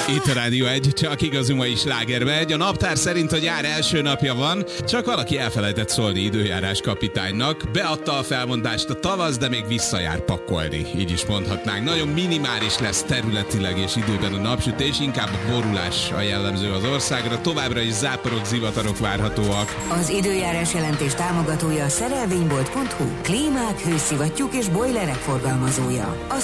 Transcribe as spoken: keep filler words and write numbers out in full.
Itt a Rádió egy, csak igazi mai sláger megy. A naptár szerint a nyár első napja van, csak valaki elfelejtett szólni időjárás kapitánynak. Beadta a felmondást a tavasz, de még visszajár pakolni. Így is mondhatnánk. Nagyon minimális lesz területileg és időben a napsütés, inkább a borulás a jellemző az országra. Továbbra is záporok, zivatarok várhatóak. Az időjárás jelentés támogatója a szerelvénybolt pont hu. Klímák, hőszivattyúk és bojlerek forgalmazója. A